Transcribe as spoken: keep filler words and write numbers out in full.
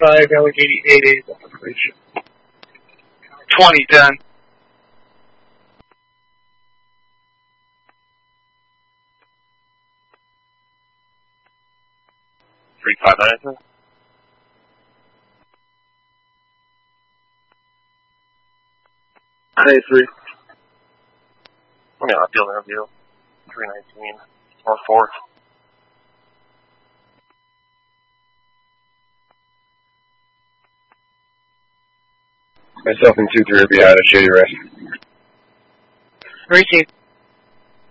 five, Allegheny eight eight operation. twenty, done. three five nine. Hey, three. I mean, I'll field interview. three nineteen. Or four. Myself and two three are behind a shady rest. Three team.